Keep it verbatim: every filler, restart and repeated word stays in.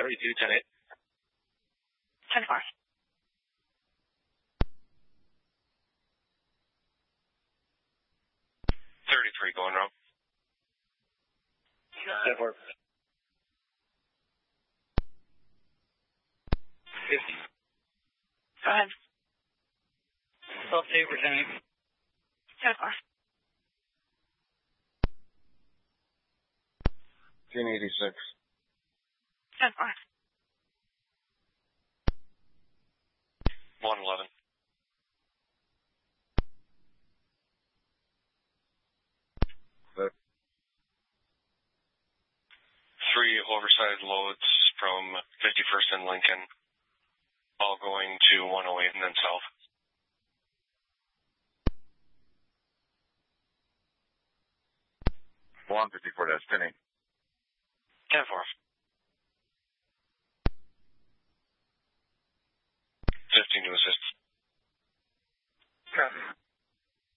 thirty-two, ten eight. ten four. thirty-three going wrong. ten four. fifty. Go ahead. twelve two for ten eight. ten four. ten eighty-six. ten four. one eleven. But Three oversized loads from fifty-first and Lincoln, all going to one oh eight and then south. one fifty-four, that's ten eight. ten four. fifteen to assist.